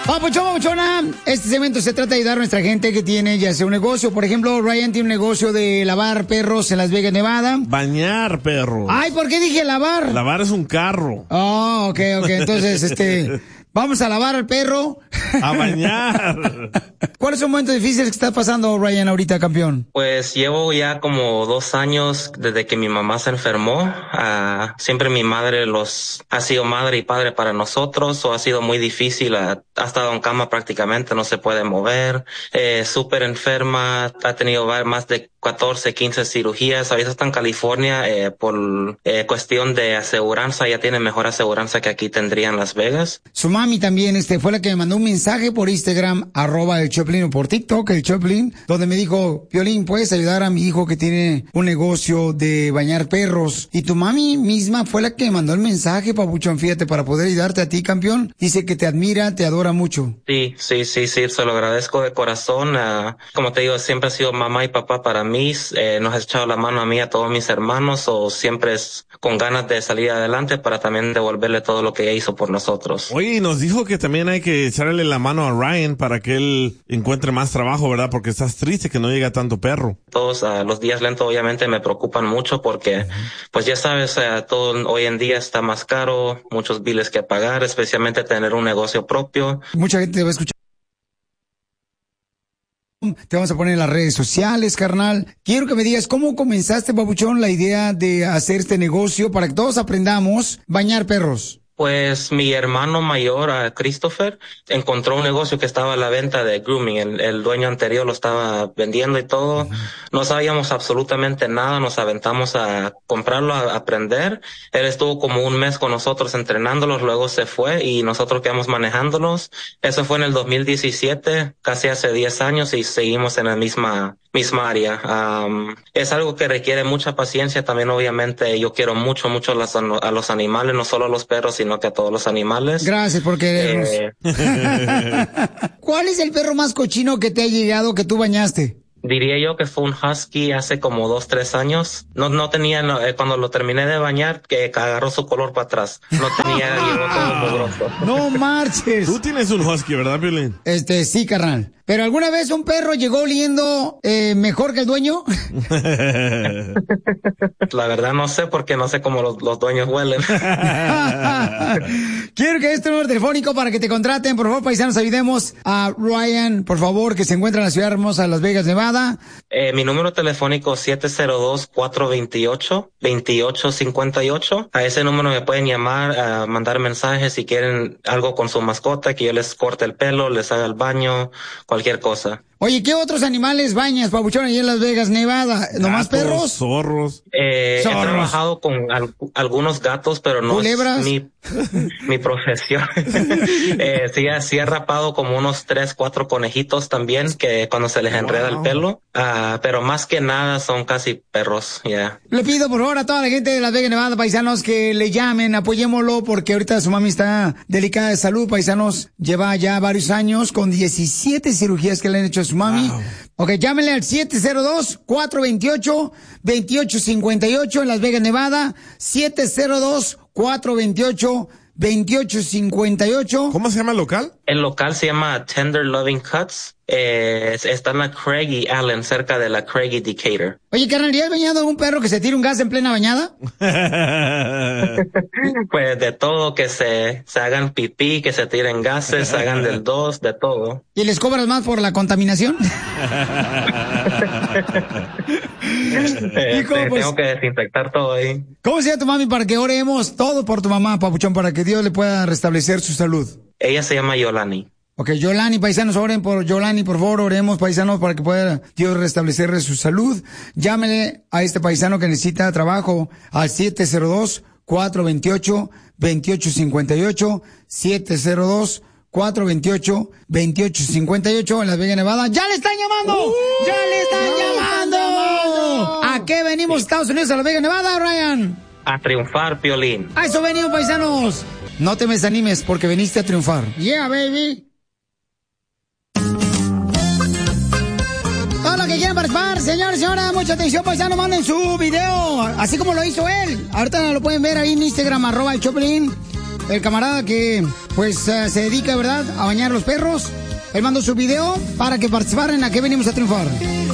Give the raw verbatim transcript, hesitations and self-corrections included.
Papuchón, papuchona, este segmento se trata de ayudar a nuestra gente que tiene ya sea un negocio. Por ejemplo, Ryan tiene un negocio de lavar perros en Las Vegas, Nevada. Bañar perros. Ay, ¿por qué dije lavar? Lavar es un carro. Oh, ok, ok. Entonces, este, vamos a lavar al perro. A bañar. ¿Cuáles son momentos difíciles que está pasando, Ryan, ahorita, campeón? Pues llevo ya como dos años desde que mi mamá se enfermó. Uh, siempre mi madre los ha sido madre y padre para nosotros, o ha sido muy difícil. Uh, ha estado en cama prácticamente, no se puede mover. Eh, súper enferma, ha tenido más de catorce, quince cirugías. Ahorita está en California eh, por eh, cuestión de aseguranza. Ya tiene mejor aseguranza que aquí tendría en Las Vegas. Su mami también este, fue la que me mandó un mensaje por Instagram, arroba el Choplin, o por TikTok, el Choplin, donde me dijo, Piolín, ¿puedes ayudar a mi hijo que tiene un negocio de bañar perros? Y tu mami misma fue la que me mandó el mensaje, papuchón, fíjate, para poder ayudarte a ti, campeón. Dice que te admira, te adora mucho. Sí, sí, sí, sí, se lo agradezco de corazón. Uh, como te digo, siempre ha sido mamá y papá para mí. Eh, nos ha echado la mano a mí, a todos mis hermanos, o siempre es con ganas de salir adelante para también devolverle todo lo que ella hizo por nosotros. Oye, y nos dijo que también hay que echarle la mano a Ryan para que él encuentre más trabajo, ¿verdad? Porque estás triste que no llega tanto perro. Todos uh, los días lentos obviamente me preocupan mucho porque, uh-huh. pues ya sabes, uh, todo hoy en día está más caro, muchos biles que pagar, especialmente tener un negocio propio. Mucha gente te va a escuchar. Te vamos a poner en las redes sociales, carnal. Quiero que me digas cómo comenzaste, papuchón, la idea de hacer este negocio para que todos aprendamos bañar perros. Pues mi hermano mayor, uh, Christopher, encontró un negocio que estaba a la venta de grooming. El, el dueño anterior lo estaba vendiendo y todo. Uh-huh. No sabíamos absolutamente nada. Nos aventamos a comprarlo, a aprender. Él estuvo como un mes con nosotros entrenándolos, luego se fue y nosotros quedamos manejándolos. Eso fue en el dos mil diecisiete, casi hace diez años, y seguimos en la misma misma área. Um, es algo que requiere mucha paciencia. También, obviamente, yo quiero mucho, mucho a los, a los animales, no solo a los perros, sino que a todos los animales. Gracias por querernos. Eh... ¿Cuál es el perro más cochino que te ha llegado que tú bañaste? Diría yo que fue un husky hace como dos, tres años. No, no tenía, no, eh, cuando lo terminé de bañar, que agarró su color para atrás. No tenía, llegó todo mugroso. No marches. Tú tienes un husky, ¿verdad, Piolín? Este, sí, carnal. ¿Pero alguna vez un perro llegó oliendo eh, mejor que el dueño? La verdad no sé, porque no sé cómo los, los dueños huelen. Quiero que este número telefónico para que te contraten. Por favor, paisanos, ayudemos a Ryan, por favor, que se encuentra en la ciudad hermosa de Las Vegas, Nevada. Eh, mi número telefónico siete cero dos, cuatro dos ocho, dos ocho cinco ocho. A ese número me pueden llamar, a mandar mensajes si quieren algo con su mascota, que yo les corte el pelo, les haga el baño, cualquier cosa. Oye, ¿qué otros animales bañas, papuchón, ahí en Las Vegas, Nevada? ¿Nomás gatos, perros? Zorros. Eh, Zorros. He trabajado con al, algunos gatos, pero no ¿culebras? es mi, mi profesión. eh, sí, sí he rapado como unos tres, cuatro conejitos también, que cuando se les enreda wow. el pelo. Uh, pero más que nada son casi perros, ya. Yeah. Le pido, por favor, a toda la gente de Las Vegas, Nevada, paisanos, que le llamen, apoyémoslo, porque ahorita su mami está delicada de salud, paisanos. Lleva ya varios años con diecisiete cirugías que le han hecho a su mami. Wow. Ok, llámenle al siete cero dos, cuatro dos ocho, dos ocho cinco ocho en Las Vegas, Nevada. siete cero dos, cuatro dos ocho, dos ocho cinco ocho. ¿Cómo se llama el local? El local se llama Tender Loving Cuts. Eh, está en la Craig y Allen, cerca de la Craig y Decatur. Oye, carnal, ¿ya has bañado a un perro que se tire un gas en plena bañada? Pues de todo, que se, se hagan pipí, que se tiren gases, se hagan del dos, de todo. ¿Y les cobras más por la contaminación? eh, Hijo, te, pues, tengo que desinfectar todo ahí. ¿Cómo se llama tu mami para que oremos todo por tu mamá, papuchón, para que Dios le pueda restablecer su salud? Ella se llama Yolani. Ok, Yolani, paisanos, oren por Yolani, por favor, oremos, paisanos, para que pueda Dios restablecerle su salud. Llámele a este paisano que necesita trabajo al siete cero dos, cuatro dos ocho, dos ocho cinco ocho, siete cero dos, cuatro dos ocho, dos ocho cinco ocho en Las Vegas, Nevada. ¡Ya le están llamando! Uh, ¡Ya le están uh, llamando! llamando! ¿A qué venimos, sí. Estados Unidos, a Las Vegas, Nevada, Ryan? A triunfar, Piolín. A eso venimos, paisanos. No te me desanimes porque veniste a triunfar. Yeah, baby. Todo lo que quieran participar, señores y señoras, mucha atención, paisano, manden su video, así como lo hizo él. Ahorita lo pueden ver ahí en Instagram, arroba el Choplin. el camarada que pues uh, se dedica, ¿verdad?, a bañar a los perros. Él mandó su video para que participaran. ¿A qué venimos a triunfar?